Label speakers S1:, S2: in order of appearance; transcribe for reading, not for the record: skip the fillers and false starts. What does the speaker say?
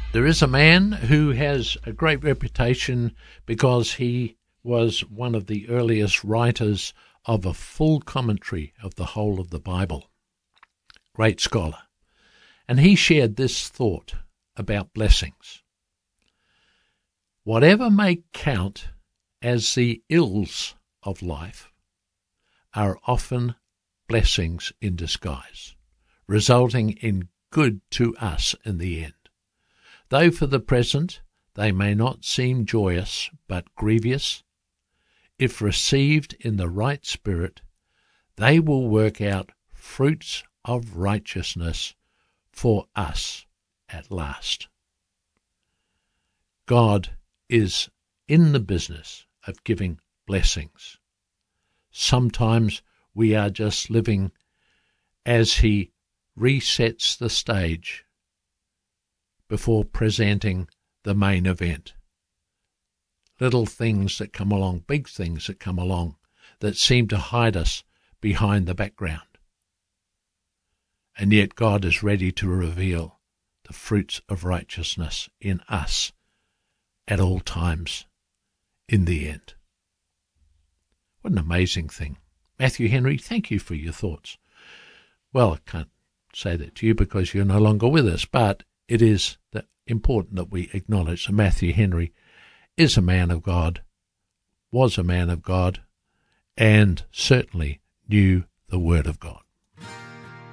S1: There is a man who has a great reputation because he was one of the earliest writers of a full commentary of the whole of the Bible. Great scholar. And he shared this thought about blessings. Whatever may count as the ills of life are often blessings in disguise, resulting in good to us in the end. Though for the present they may not seem joyous but grievous, if received in the right spirit, they will work out fruits of righteousness for us at last. God is in the business of giving blessings. Sometimes we are just living as He resets the stage before presenting the main event. Little things that come along, big things that come along, that seem to hide us behind the background. And yet God is ready to reveal the fruits of righteousness in us at all times in the end. What an amazing thing. Matthew Henry, thank you for your thoughts. Well, I can't say that to you because you're no longer with us, but it is important that we acknowledge that Matthew Henry is a man of God, was a man of God, and certainly knew the Word of God.